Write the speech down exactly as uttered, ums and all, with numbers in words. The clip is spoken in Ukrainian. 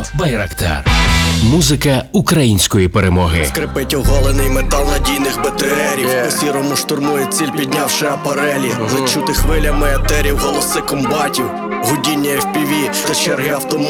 Байрактар. Музика української перемоги. Скрипить оголений метал надійних БТРів. yeah. У сірому штурмує ціль, піднявши апарелі. uh-huh. Лечути хвилями етерів, голоси комбатів, гудіння еф пі ві та черги автоматів.